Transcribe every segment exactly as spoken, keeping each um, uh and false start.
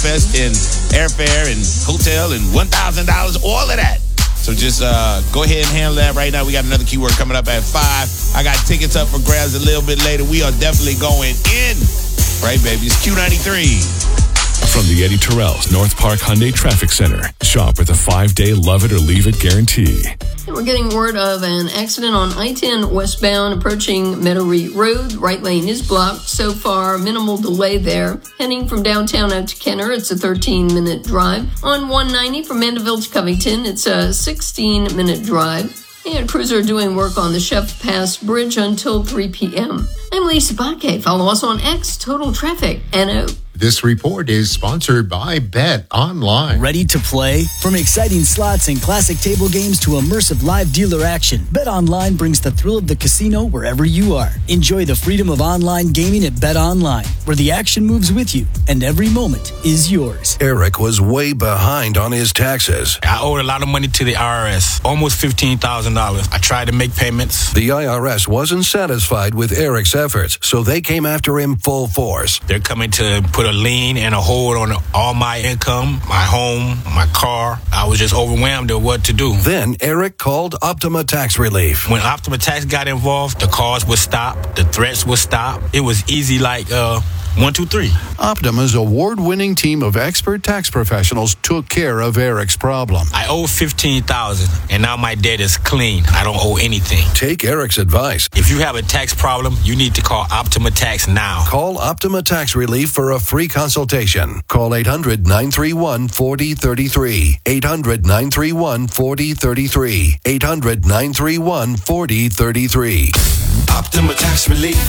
Fest and airfare and hotel and one thousand dollars, all of that. So just uh, go ahead and handle that right now. We got another keyword coming up at five. I got tickets up for grabs a little bit later. We are definitely going in. Right, baby? It's Q ninety-three. From the Eddie Terrell's North Park Hyundai Traffic Center. Shop with a five-day love it or leave it guarantee. And we're getting word of an accident on I ten westbound approaching Meadow Road. Right lane is blocked. So far, minimal delay there. Heading from downtown out to Kenner, it's a thirteen-minute drive. On one ninety from Mandeville to Covington, it's a sixteen-minute drive. And crews are doing work on the Chef Pass Bridge until three p.m. I'm Lisa Bakke. Follow us on X, Total Traffic, N O. This report is sponsored by Bet Online. Ready to play? From exciting slots and classic table games to immersive live dealer action, Bet Online brings the thrill of the casino wherever you are. Enjoy the freedom of online gaming at Bet Online, where the action moves with you and every moment is yours. Eric was way behind on his taxes. I owed a lot of money to the I R S, almost fifteen thousand dollars. I tried to make payments. The I R S wasn't satisfied with Eric's efforts, so they came after him full force. They're coming to put a lien and a hold on all my income, my home, my car. I was just overwhelmed at what to do. Then Eric called Optima Tax Relief. When Optima Tax got involved, the calls would stop, the threats would stop. It was easy like uh, one, two, three. Optima's award-winning team of expert tax professionals took care of Eric's problem. I owe fifteen thousand dollars, and now my debt is clean. I don't owe anything. Take Eric's advice. If you have a tax problem, you need to call Optima Tax now. Call Optima Tax Relief for a free consultation. Call eight hundred, nine three one, four zero three three. eight hundred, nine three one, four zero three three. eight hundred, nine three one, four zero three three. Optima Tax Relief.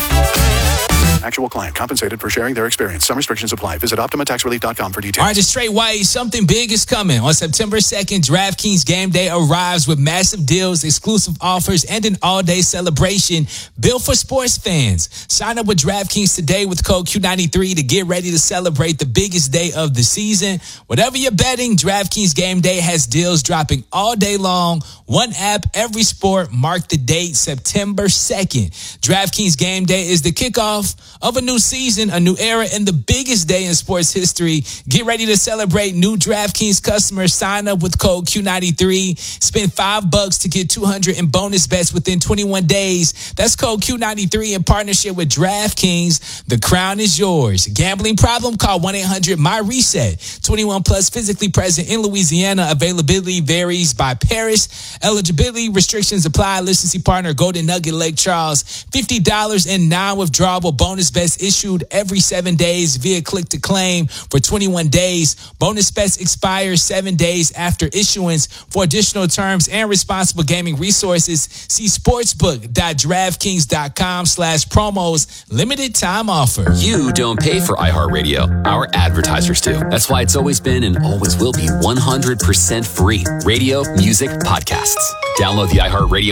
Actual client compensated for sharing their experience. Some restrictions apply. Visit Optima Tax Relief dot com for details. All right, just straight white. Something big is coming. On September second, DraftKings Game Day arrives with massive deals, exclusive offers, and an all-day celebration built for sports fans. Sign up with DraftKings today with code Q ninety-three to get ready to celebrate the biggest day of the season. Whatever you're betting, DraftKings Game Day has deals dropping all day long. One app, every sport. Mark the date, September second. DraftKings Game Day is the kickoff of a new season, a new era, and the biggest day in sports history. Get ready to celebrate. New DraftKings customers. Sign up with code Q ninety-three. Spend five bucks to get two hundred in bonus bets within twenty-one days. That's code Q ninety-three in partnership with DraftKings. The crown is yours. Gambling problem? Call one eight hundred my reset. twenty-one plus, physically present in Louisiana. Availability varies by parish. Eligibility restrictions apply. Licensee partner Golden Nugget Lake Charles. fifty dollars in non-withdrawable bonus bets issued every seven days via click to claim for twenty-one days. Bonus bets expire seven days after issuance. For additional terms and responsible gaming resources, see sportsbook.draftkings.com slash promos. Limited time offer. You don't pay for iHeartRadio. Our advertisers do. That's why it's always been and always will be one hundred percent free. Radio, music, podcasts. Download the iHeartRadio